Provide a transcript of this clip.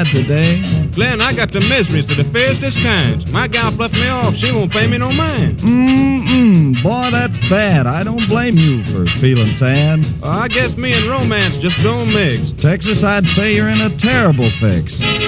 today? Glenn, I got the miseries of the fiercest kinds. My gal fluffed me off. She won't pay me no mind. Boy, that's bad. I don't blame you for feeling sad. I guess me and romance just don't mix. Texas, I'd say you're in a terrible fix.